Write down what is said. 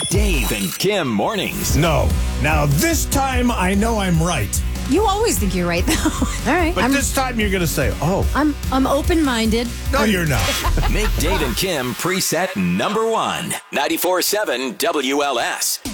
Dave and Kim mornings. No. Now this time I know I'm right. You always think you're right, though. All right. But this time you're going to say, oh. I'm open-minded. No, you're not. Make Dave and Kim preset number 1. 94.7 WLS.